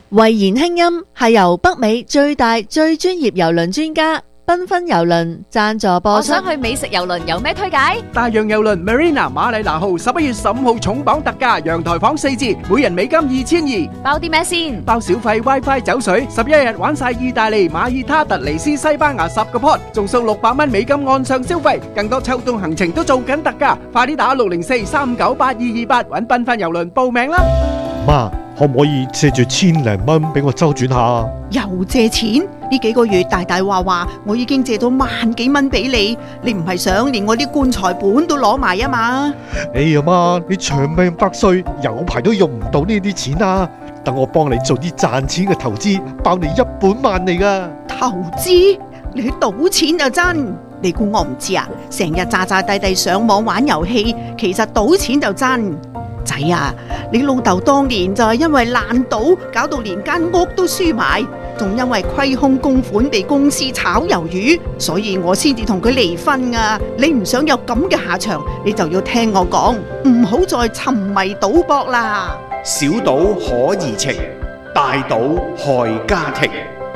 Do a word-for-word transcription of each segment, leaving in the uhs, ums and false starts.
慧言輕音係由北美最大最專業郵輪專家繽紛郵輪贊助播出。 我想去美食郵輪，有咩推介？ 大洋郵輪 Marina 馬里拿號十一月十五號重磅特價，陽台房四折，每人美金二千二。 包啲咩先？ 包小費 WiFi 酒水，十一日玩晒意大利、馬爾他、突尼斯、西班牙十個 port，仲送六百蚊美金岸上消費，更多秋冬行程都做緊特價，快啲打六零四三九八二二八揾繽紛郵輪報名啦！ 媽，可唔可以借住千零蚊俾我周轉下？ 又借錢？呢幾個月大大話話，我已經借咗萬幾蚊俾你，你唔係想連我啲棺材本都攞埋啊嘛？ 哎呀媽，你長命百歲，有排都用唔到呢啲錢啊！等我幫你做啲賺錢嘅投資，包你一本萬利噶。 投資？你去賭錢就真？你估我唔知啊？成日詐詐諦諦上網玩遊戲，其實賭錢就真。仔啊，你老豆當年就係因為爛賭，搞到連間屋都輸埋，仲因為虧空公款被公司炒魷魚，所以我先至同佢離婚啊！你唔想有咁嘅下場，你就要聽我講，唔好再沉迷賭博啦。 小賭可怡情，大賭害家庭。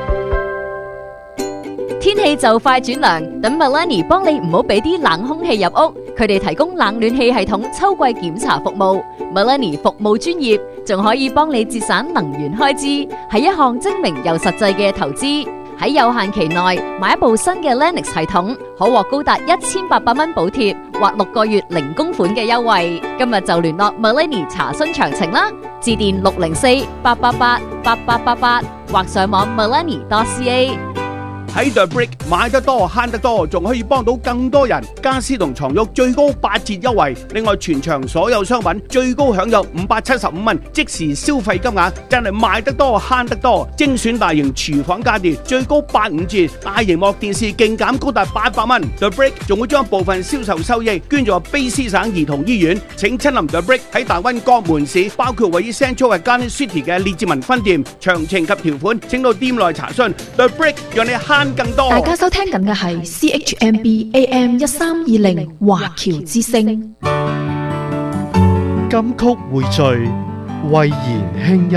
天氣就快轉涼，等 Melanie 幫你唔好俾啲冷空氣入屋。佢哋提供冷暖氣系統秋季檢查服務。Melanie 服務專業，仲可以幫你節省能源開支，係一項精明又實際嘅投資。喺有限期內買一部新嘅 Lennox 系統，可獲高達一千八百蚊補貼或六個月零供款嘅優惠。今日就聯絡 Melanie 查詢詳情啦，致電六零四八八八八八八八或上網 melanie dot c a。 喺 The Brick 買得多慳得多，仲可以幫到更多人。家私同床褥最高八折優惠，另外全場所有商品最高享有五百七十五蚊即時消費金額，真係賣得多慳得多。精選大型廚房家電最高八五折，大螢幕電視勁減高達八百蚊。The Brick 仲會將部分銷售收益捐助卑詩省兒童醫院。請親臨 The Brick 喺大溫各門市，包括位於 Central Garden City 嘅列治文分店。詳情及條款請到店內查詢。The Brick 讓你慳更多。 大家收聽緊嘅係 C H M B A M 一三二零華僑之聲。 金曲匯聚，慧言輕音。